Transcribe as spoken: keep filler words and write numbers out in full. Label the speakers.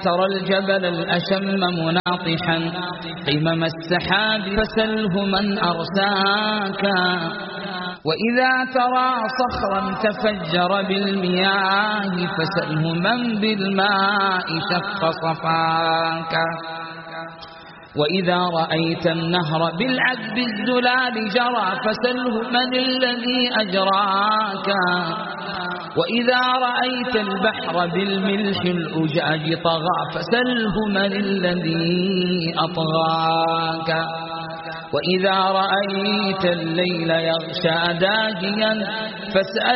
Speaker 1: ترى الجبل الأشم مناطحا قمم السحاب فسله من أرساك. وإذا ترى صخرا تفجر بالمياه فسله من بالماء شق صفاك. وإذا رأيت النهر بالعذب الزلال جرى فسله من الذي أجراك. وإذا رأيت البحر بالملح الأجاج طغى فسله من الذي أطغاك. وإذا رأيت الليل يغشى داجيا فاسأل